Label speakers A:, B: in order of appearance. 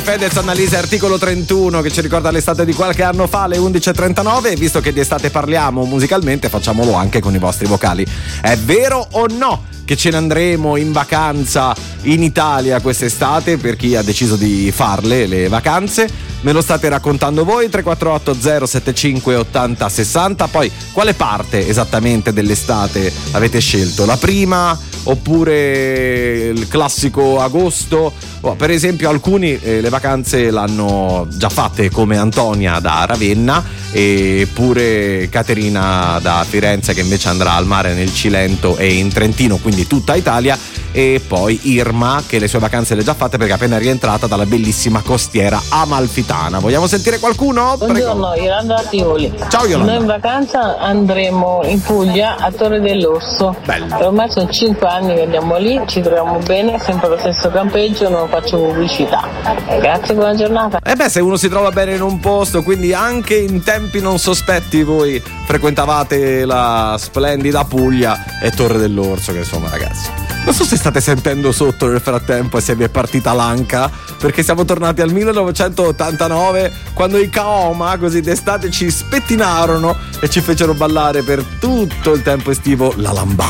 A: Fedez, Annalisa, articolo 31 che ci ricorda l'estate di qualche anno fa alle 11.39. E visto che di estate parliamo musicalmente, facciamolo anche con i vostri vocali. È vero o no che ce ne andremo in vacanza in Italia quest'estate? Per chi ha deciso di farle le vacanze, me lo state raccontando voi. 348 075 80 60. Poi quale parte esattamente dell'estate avete scelto? La prima oppure il classico agosto? Per esempio alcuni le vacanze l'hanno già fatte, come Antonia da Ravenna, e pure Caterina da Firenze, che invece andrà al mare nel Cilento e in Trentino, quindi tutta Italia. E poi Irma, che le sue vacanze le ha già fatte perché è appena rientrata dalla bellissima costiera amalfitana. Vogliamo sentire qualcuno?
B: Buongiorno, Yolanda Atioli.
A: Ciao Yolanda.
B: Noi in vacanza andremo in Puglia a Torre dell'Orso.
A: Bello.
B: Ormai sono 5 anni che andiamo lì, ci troviamo bene, sempre lo stesso campeggio, non faccio pubblicità. Grazie, buona giornata.
A: Se uno si trova bene in un posto, quindi anche in tempi non sospetti voi frequentavate la splendida Puglia e Torre dell'Orso, che insomma, ragazzi, non so se state sentendo sotto nel frattempo e se vi è partita l'anca, perché siamo tornati al 1989, quando i Kaoma così d'estate ci spettinarono e ci fecero ballare per tutto il tempo estivo la lambada.